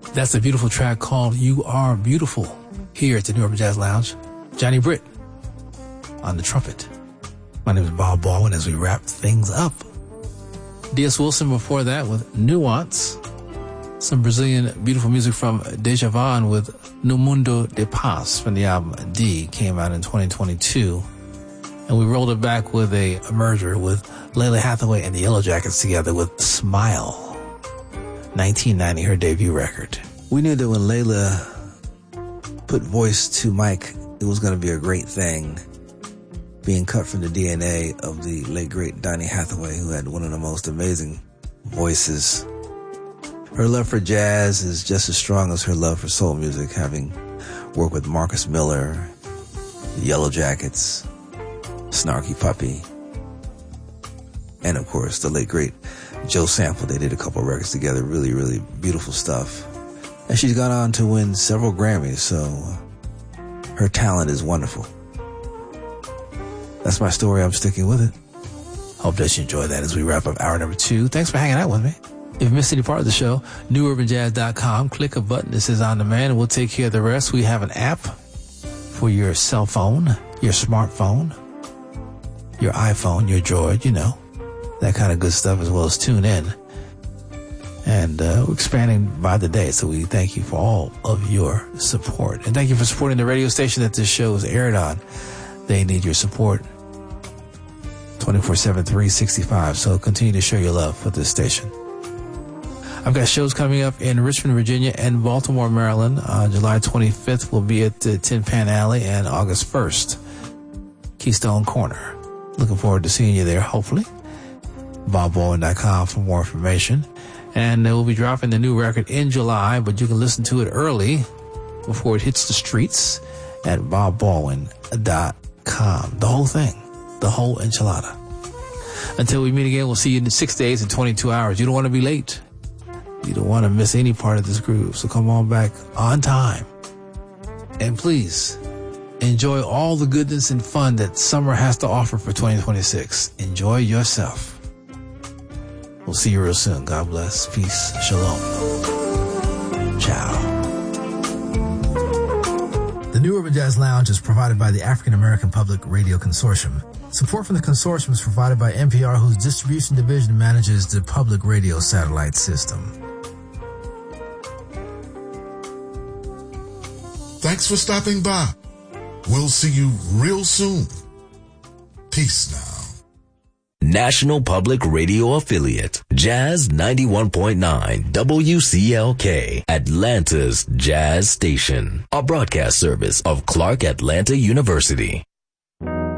That's a beautiful track called You Are Beautiful here at the New Urban Jazz Lounge. Johnny Britt on the trumpet. My name is Bob Baldwin as we wrap things up. D.S. Wilson before that with Nuance. Some Brazilian beautiful music from Dejavon with No Mundo de Paz from the album D, came out in 2022. And we rolled it back with a merger with Lalah Hathaway and the Yellow Jackets together with Smile. 1990, her debut record. We knew that when Lalah put voice to Mike, it was going to be a great thing, being cut from the DNA of the late great Donny Hathaway, who had one of the most amazing voices. Her love for jazz is just as strong as her love for soul music, having worked with Marcus Miller, the Yellow Jackets, Snarky Puppy, and of course the late great Joe Sample. They did a couple records together, really, really beautiful stuff. And she's gone on to win several Grammys, so her talent is wonderful. That's my story. I'm sticking with it. Hope that you enjoy that as we wrap up hour number 2. Thanks for hanging out with me. If you missed any part of the show, newurbanjazz.com. Click a button that says on demand and we'll take care of the rest. We have an app for your cell phone, your smartphone, your iPhone, your Droid, you know, that kind of good stuff, as well as tune in. And we're expanding by the day, so we thank you for all of your support. And thank you for supporting the radio station that this show is aired on. They need your support 24/7, 365. So continue to show your love for this station. I've got shows coming up in Richmond, Virginia and Baltimore, Maryland. July 25th will be at Tin Pan Alley, and August 1st, Keystone Corner. Looking forward to seeing you there, hopefully. BobBaldwin.com for more information. And we'll be dropping the new record in July, but you can listen to it early before it hits the streets at BobBaldwin.com. The whole thing, the whole enchilada. Until we meet again, we'll see you in 6 days and 22 hours. You don't want to be late. You don't want to miss any part of this groove. So come on back on time. And please enjoy all the goodness and fun that summer has to offer for 2026. Enjoy yourself. We'll see you real soon. God bless. Peace. Shalom. Ciao. The New Urban Jazz Lounge is provided by the African American Public Radio Consortium. Support from the consortium is provided by NPR, whose distribution division manages the public radio satellite system. Thanks for stopping by. We'll see you real soon. Peace now. National Public Radio Affiliate, Jazz 91.9 WCLK, Atlanta's Jazz Station, a broadcast service of Clark Atlanta University.